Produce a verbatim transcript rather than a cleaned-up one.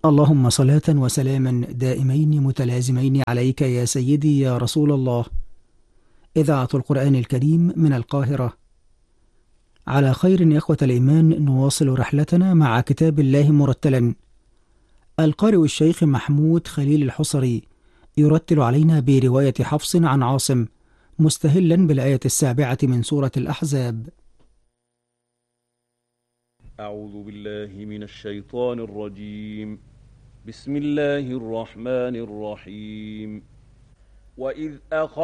اللهم صلاة وسلاما دائمين متلازمين عليك يا سيدي يا رسول الله. إذاعة القرآن الكريم من القاهرة. على خير يا إخوة الإيمان، نواصل رحلتنا مع كتاب الله مرتلا. القارئ الشيخ محمود خليل الحصري يرتل علينا برواية حفص عن عاصم، مستهلا بالآية السابعة من سورة الأحزاب. أعوذ بالله من الشيطان الرجيم. بسم الله الرحمن الرحيم. وإذ أخذ